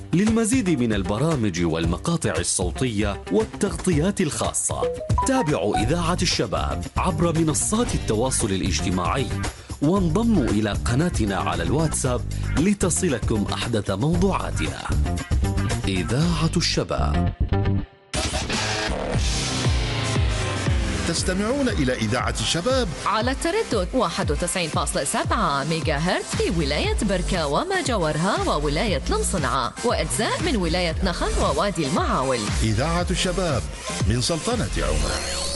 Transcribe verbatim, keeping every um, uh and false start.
للمزيد من البرامج والمقاطع الصوتية والتغطيات الخاصة تابعوا إذاعة الشباب عبر منصات التواصل الاجتماعي، وانضموا إلى قناتنا على الواتساب لتصلكم أحدث موضوعاتنا. إذاعة الشباب. تستمعون إلى إذاعة الشباب على التردد واحد وتسعين فاصلة سبعة ميجا هرتز في ولاية بركة وما جاورها وولاية المصنعة وأجزاء من ولاية نخل ووادي المعاول. إذاعة الشباب من سلطنة عمان.